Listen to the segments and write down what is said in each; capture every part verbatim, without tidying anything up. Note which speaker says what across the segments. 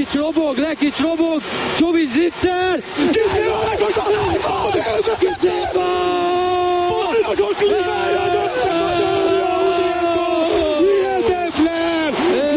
Speaker 1: Lekics robog, Lekics robog, Csovics Zitter!
Speaker 2: Kicsiva megtalálva! Nézze Kicsiva! Bajnokok ligája döntő magyarja! Hihetetlen!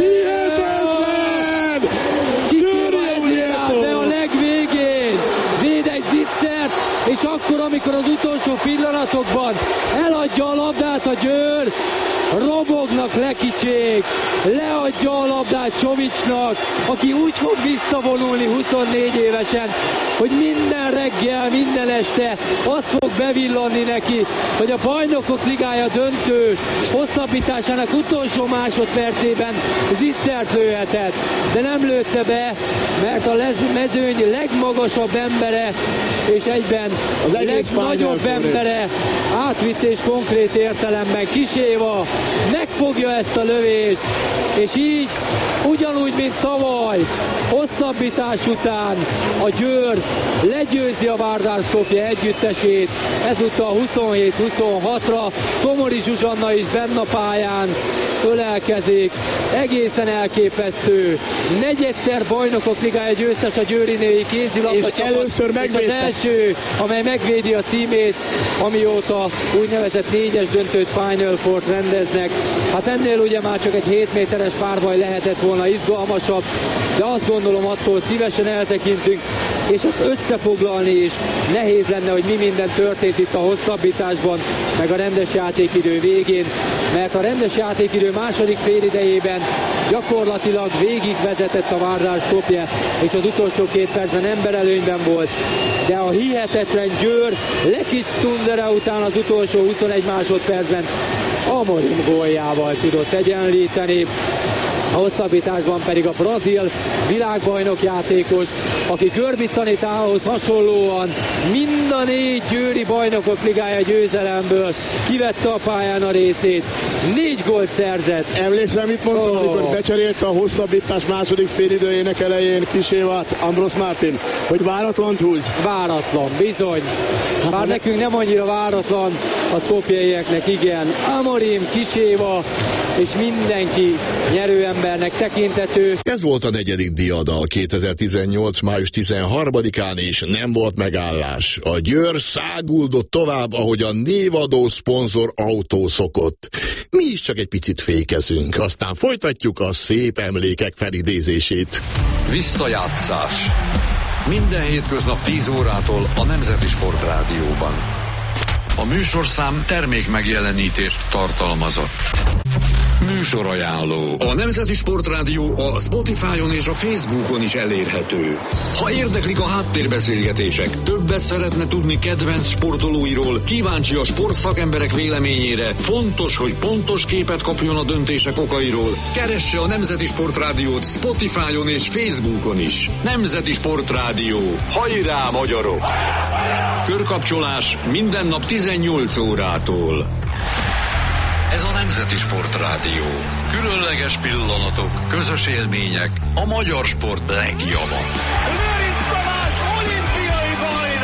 Speaker 2: Hihetetlen!
Speaker 1: Kicsiva ezért be a legvégén! Véd egy Zittert, és akkor, amikor az utolsó pillanatokban eladja a labdát a Győr, robognak Lekicsék, leadja a labdát Csovicsnak, aki úgy fog visszavonulni huszonnégy évesen, hogy minden reggel, minden este az fog bevillanni neki, hogy a Bajnokok Ligája döntő hosszabbításának utolsó másodpercében Zittert lőhetett, de nem lőtte be, mert a mezőny legmagasabb embere és egyben
Speaker 2: az
Speaker 1: legnagyobb embere átvitt és konkrét értelemben Kiséva megfogja ezt a lövést, és így ugyanúgy, mint tavaly, hosszabbítás után a Győr legyőzi a Vardar Skopje együttesét, ezúttal huszonhét huszonhatra, Komori Zsuzsanna is benne a pályán ölelkezik, egészen elképesztő. Negyedszer Bajnokok Ligája győztes a győri női kézilabda
Speaker 2: és
Speaker 1: csapat,
Speaker 2: először megvédte.
Speaker 1: És az első, amely megvédi a címét, amióta úgynevezett négyes döntőt Final Four-t rendeznek. Hát ennél ugye már csak egy hét méteres párbaj lehetett volna izgalmasabb, de azt gondolom, attól szívesen eltekintünk, és ezt összefoglalni is nehéz lenne, hogy mi minden történt itt a hosszabbításban, meg a rendes játékidő végén, mert a rendes játékidő második félidejében gyakorlatilag végigvezetett a Vardar Skopje, és az utolsó két percben emberelőnyben volt, de a hihetetlen Győr Lekics Tundere után az utolsó huszonegy másodpercben Amorim góljával tudott egyenlíteni. A hosszabbításban pedig a brazil világbajnok játékos, aki Görbic Anitához hasonlóan mind a négy győri Bajnokok Ligája győzelemből kivette a pályán a részét. Négy gólt szerzett.
Speaker 2: Emlékszem, mit mondtam, oh. amikor becserélte a hosszabbítás második félidőjének elején Kisévát, Ambros Martin, hogy váratlan húz?
Speaker 1: Váratlan, bizony. Bár hát, nekünk nem annyira váratlan, a szkopjeieknek igen. Amorim, Kiséva és mindenki nyerőembernek tekintető.
Speaker 3: Ez volt a negyedik diadal kétezer-tizennyolc. május tizenharmadikán, és nem volt megállás. A Győr száguldott tovább, ahogy a névadó szponzor autó szokott. Mi is csak egy picit fékezünk, aztán folytatjuk a szép emlékek felidézését.
Speaker 4: Visszajátszás. Minden hétköznap tíz órától a Nemzeti Sport Rádióban. A műsorszám termék megjelenítést tartalmazott. Műsorajánló. A Nemzeti Sportrádió a Spotify-on és a Facebookon is elérhető. Ha érdeklik a háttérbeszélgetések, többet szeretne tudni kedvenc sportolóiról, kíváncsi a sportszakemberek véleményére, fontos, hogy pontos képet kapjon a döntések okairól, keresse a Nemzeti Sportrádiót Spotify-on és Facebookon is. Nemzeti Sportrádió. Hajrá, magyarok! Körkapcsolás minden nap tizennyolc órától. Ez a Nemzeti Sport Rádió. Különleges pillanatok, közös élmények, a magyar sport legjava.